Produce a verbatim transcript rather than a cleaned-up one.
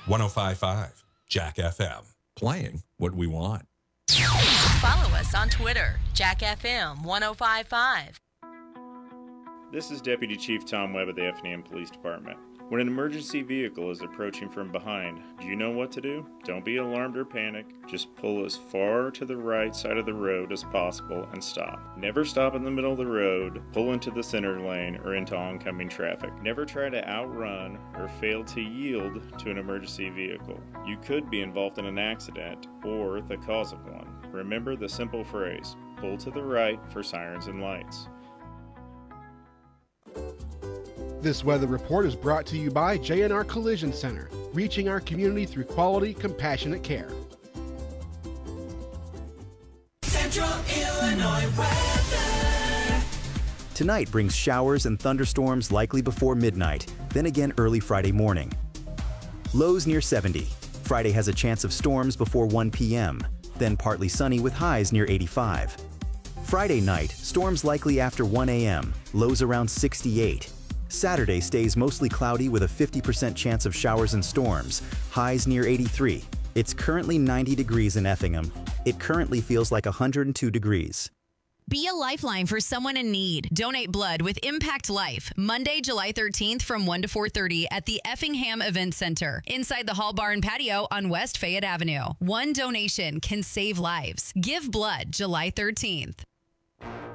one oh five point five Jack F M. Playing what we want. Follow us on Twitter, Jack F M one oh five point five. This is Deputy Chief Tom Webb of the Effingham Police Department. When an emergency vehicle is approaching from behind, do you know what to do? Don't be alarmed or panic. Just pull as far to the right side of the road as possible and stop. Never stop in the middle of the road, pull into the center lane, or into oncoming traffic. Never try to outrun or fail to yield to an emergency vehicle. You could be involved in an accident or the cause of one. Remember the simple phrase, pull to the right for sirens and lights. This weather report is brought to you by J and R Collision Center, reaching our community through quality, compassionate care. Central Illinois weather. Tonight brings showers and thunderstorms likely before midnight, then again early Friday morning. Lows near seventy. Friday has a chance of storms before one p.m., then partly sunny with highs near eighty-five. Friday night, storms likely after one a.m., lows around sixty-eight. Saturday stays mostly cloudy with a fifty percent chance of showers and storms, highs near eighty-three. It's currently ninety degrees in Effingham. It currently feels like one hundred two degrees. Be a lifeline for someone in need. Donate blood with Impact Life. Monday, July thirteenth from one to four thirty at the Effingham Event Center, inside the Hall Bar and Patio on West Fayette Avenue. One donation can save lives. Give blood July thirteenth.